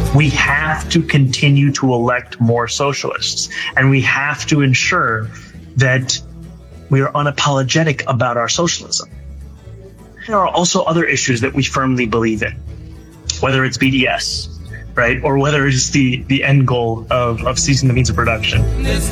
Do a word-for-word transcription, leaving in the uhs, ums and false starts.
We have to continue to elect more socialists, and we have to ensure that we are unapologetic about our socialism. There are also other issues that we firmly believe in, whether it's B D S, right, or whether it's the, the end goal of, of ceasing the means of production.